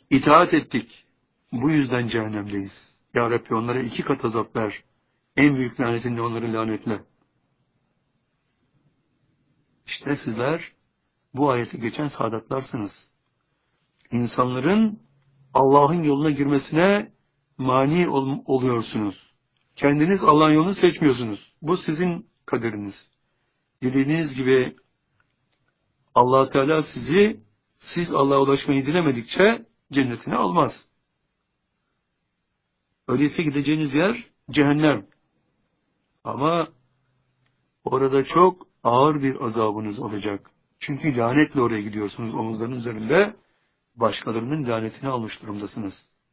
İtaat ettik. Bu yüzden cehennemdeyiz. Ya Rabbi onlara 2 kat azap ver. En büyük lanetinle onları lanetle. İşte sizler bu ayeti geçen saadatlarsınız. İnsanların Allah'ın yoluna girmesine mani oluyorsunuz. Kendiniz Allah'ın yolunu seçmiyorsunuz. Bu sizin kaderiniz. Dilediğiniz gibi Allah Teala siz Allah'a ulaşmayı dilemedikçe cennetine almaz. Öyleyse gideceğiniz yer cehennem. Ama orada çok ağır bir azabınız olacak. Çünkü lanetle oraya gidiyorsunuz. Omuzların üzerinde başkalarının lanetini almış durumdasınız.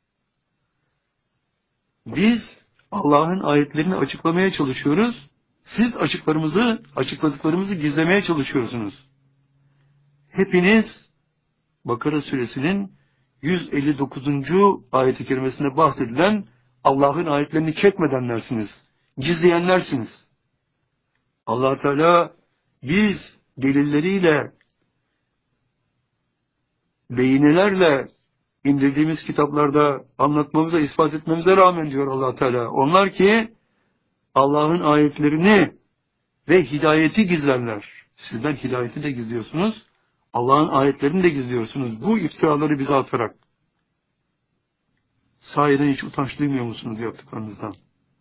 Biz Allah'ın ayetlerini açıklamaya çalışıyoruz. Siz açıkladıklarımızı gizlemeye çalışıyorsunuz. Hepiniz Bakara suresinin 159. ayet-i kerimesinde bahsedilen Allah'ın ayetlerini çekmedenlersiniz. Gizleyenlersiniz. Allah Teala biz delilleriyle, beyinelerle indirdiğimiz kitaplarda anlatmamıza, ispat etmemize rağmen diyor Allah Teala. Onlar ki Allah'ın ayetlerini ve hidayeti gizlerler. Sizden hidayeti de gizliyorsunuz. Allah'ın ayetlerini de gizliyorsunuz. Bu iftiraları bize atarak. Sahiden hiç utanç duymuyor musunuz yaptıklarınızdan?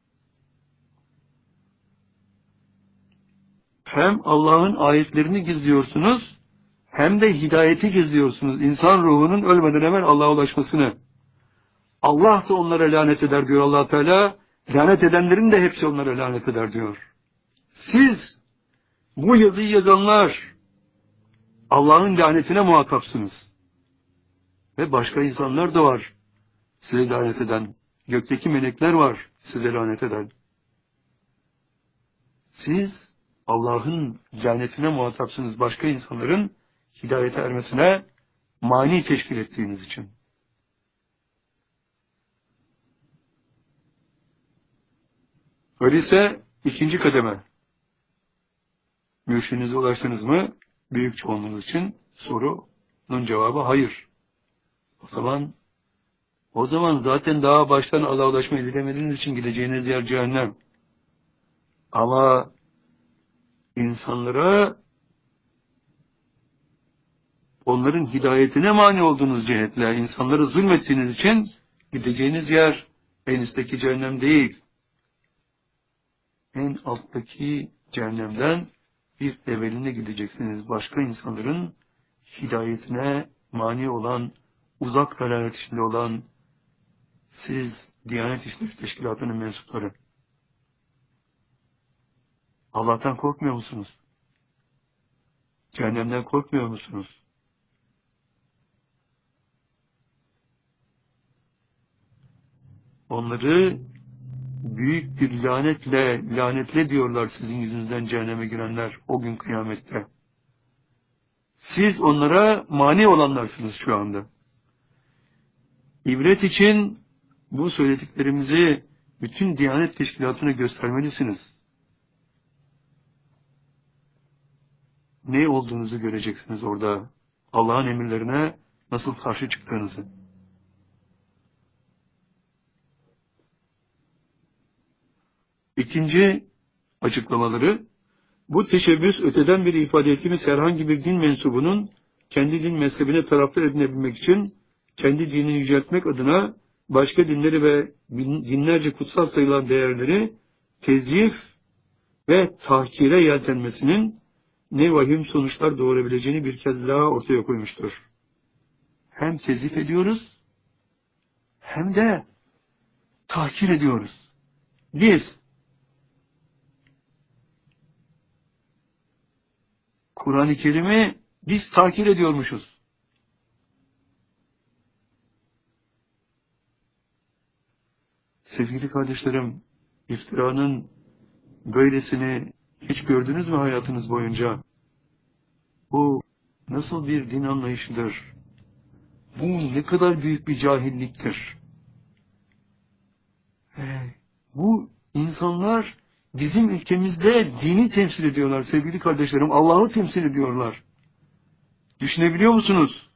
Hem Allah'ın ayetlerini gizliyorsunuz, hem de hidayeti gizliyorsunuz. İnsan ruhunun ölmeden hemen Allah'a ulaşmasını. Allah da onlara lanet eder diyor Allah Teala. Lanet edenlerin de hepsi onlara lanet eder diyor. Siz, bu yazıyı yazanlar, Allah'ın lanetine muhatapsınız. Ve başka insanlar da var size lanet eden. Gökteki melekler var size lanet eden. Siz Allah'ın lanetine muhatapsınız, başka insanların hidayete ermesine mani teşkil ettiğiniz için. Öyleyse 2. kademe. Mürşidinize ulaştınız mı? Büyük çoğunluğunuz için sorunun cevabı hayır. O zaman zaten daha baştan Allah'a ulaşmayı dilemediğiniz için gideceğiniz yer cehennem. Ama insanlara onların hidayetine mani olduğunuz cihetle, insanlara zulmettiğiniz için gideceğiniz yer en üstteki cehennem değil. En alttaki cehennemden bir evveline gideceksiniz. Başka insanların hidayetine mani olan, uzak dalalet içinde olan siz Diyanet İşleri Teşkilatı'nın mensupları. Allah'tan korkmuyor musunuz? Cehennemden korkmuyor musunuz? Onları büyük bir lanetle diyorlar sizin yüzünüzden cehenneme girenler o gün kıyamette. Siz onlara mani olanlarsınız şu anda. İbret için bu söylediklerimizi bütün Diyanet Teşkilatı'na göstermelisiniz. Ne olduğunuzu göreceksiniz orada. Allah'ın emirlerine nasıl karşı çıktığınızı. İkinci açıklamaları, bu teşebbüs öteden beri ifade ettiğimiz herhangi bir din mensubunun kendi din mezhebine taraftar edinebilmek için kendi dinini yüceltmek adına başka dinleri ve binlerce kutsal sayılan değerleri tezyif ve tahkire yeltenmesinin ne vahim sonuçlar doğurabileceğini bir kez daha ortaya koymuştur. Hem tezyif ediyoruz, hem de tahkir ediyoruz. Biz Kur'an-ı Kerim'i biz tahkir ediyormuşuz. Sevgili kardeşlerim, iftiranın böylesini hiç gördünüz mü hayatınız boyunca? Bu nasıl bir din anlayışıdır? Bu ne kadar büyük bir cahilliktir? Bu insanlar bizim ülkemizde dini temsil ediyorlar sevgili kardeşlerim. Allah'ı temsil ediyorlar. Düşünebiliyor musunuz?